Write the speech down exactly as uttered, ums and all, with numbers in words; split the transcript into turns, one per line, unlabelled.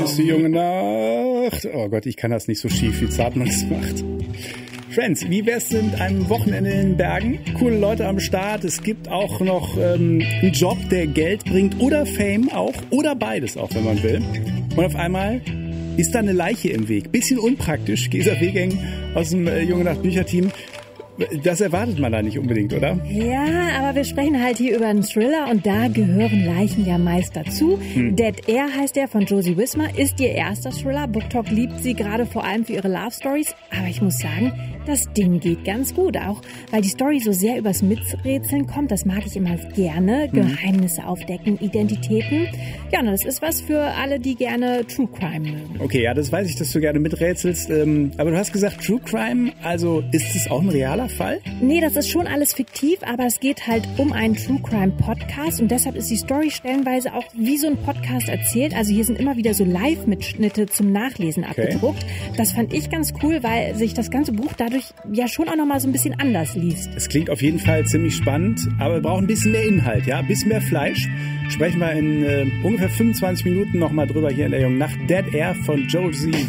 Ist die junge Nacht. Oh Gott, ich kann das nicht so schief, wie zart man es macht. Friends, wie wär's denn mit einem Wochenende in den Bergen? Coole Leute am Start. Es gibt auch noch ähm, einen Job, der Geld bringt oder Fame auch. Oder beides auch, wenn man will. Und auf einmal ist da eine Leiche im Weg. Bisschen unpraktisch. Gesa Wegeng aus dem äh, Junge Nacht Bücherteam. Das erwartet man da nicht unbedingt, oder?
Ja, aber wir sprechen halt hier über einen Thriller und da gehören Leichen ja meist dazu. Hm. Dead Air heißt der von Josie Wismer, ist ihr erster Thriller. BookTok liebt sie gerade vor allem für ihre Love Stories. Aber ich muss sagen, das Ding geht ganz gut, auch weil die Story so sehr übers Miträtseln kommt. Das mag ich immer gerne. Hm. Geheimnisse aufdecken, Identitäten. Ja, und das ist was für alle, die gerne True Crime mögen.
Okay, ja, das weiß ich, dass du gerne miträtselst. Ähm, aber du hast gesagt True Crime, also ist es auch ein realer Fall?
Nee, das ist schon alles fiktiv, aber es geht halt um einen True Crime Podcast und deshalb ist die Story stellenweise auch wie so ein Podcast erzählt. Also hier sind immer wieder so Live-Mitschnitte zum Nachlesen okay. abgedruckt. Das fand ich ganz cool, weil sich das ganze Buch dadurch ja schon auch nochmal so ein bisschen anders liest.
Es klingt auf jeden Fall ziemlich spannend, aber wir brauchen ein bisschen mehr Inhalt, ja, ein bisschen mehr Fleisch. Sprechen wir in äh, ungefähr fünfundzwanzig Minuten nochmal drüber hier in der Jungen Nacht. Dead Air von Josie